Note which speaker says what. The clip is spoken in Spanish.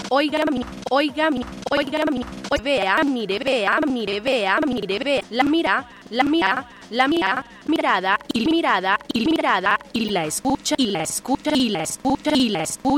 Speaker 1: oiga, oiga, oiga, vea, mire, vea, mire, vea, mire, vea, la mira, mirada, y la escucha, y la escucha, y la escucha, y la escucha.